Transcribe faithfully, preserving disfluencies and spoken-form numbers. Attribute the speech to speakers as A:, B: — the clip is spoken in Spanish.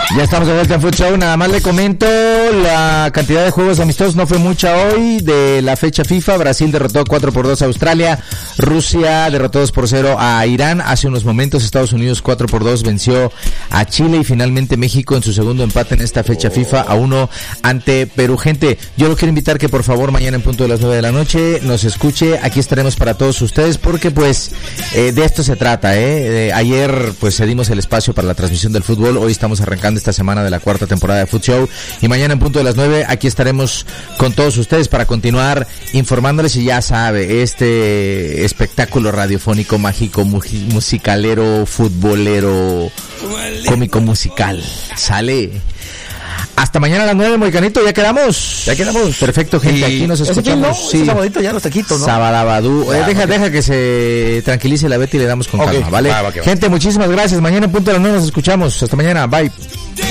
A: Ya estamos de vuelta en Food Show. Nada más le comento, la cantidad de juegos amistosos no fue mucha hoy de la fecha FIFA. Brasil derrotó cuatro por dos a Australia. Rusia derrotó dos por cero a Irán. Hace unos momentos Estados Unidos cuatro por dos venció a Chile. Y finalmente México en su segundo empate en esta fecha FIFA a uno ante Perú. Gente, yo lo quiero invitar que por favor mañana en punto de las nueve de la noche nos escuche. Aquí estaremos para todos ustedes porque pues eh, de esto se trata. eh. eh ayer pues cedimos el espacio para la transmisión del fútbol. Hoy estamos arrancando esta semana de la cuarta temporada de Food Show y mañana en punto de las nueve aquí estaremos con todos ustedes para continuar informándoles. Y ya sabe, este espectáculo radiofónico, mágico, mu- musicalero, futbolero, cómico musical sale hasta mañana a las nueve, Moicanito. Ya quedamos.
B: Ya quedamos.
A: Perfecto, gente. Aquí nos escuchamos.
B: ¿No? Sí. Sabadito ya los taquitos, ¿no?
A: Sabadabadú. Eh, deja,
B: okay.
A: deja que se tranquilice la Betty y le damos con
B: okay.
A: calma, ¿vale?
B: Va, va, va.
A: Gente, muchísimas gracias. Mañana en punto de las nueve nos escuchamos. Hasta mañana. Bye.